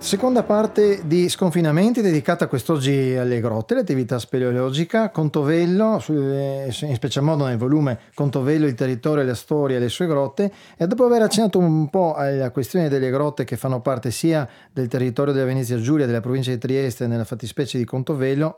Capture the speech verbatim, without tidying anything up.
Seconda parte di Sconfinamenti dedicata quest'oggi alle grotte, l'attività speleologica, Contovello, su- eh, in special modo nel volume Contovello, il territorio, la storia e le sue grotte, e dopo aver accennato un po' alla questione delle grotte che fanno parte sia del territorio della Venezia Giulia, della provincia di Trieste, nella fattispecie di Contovello,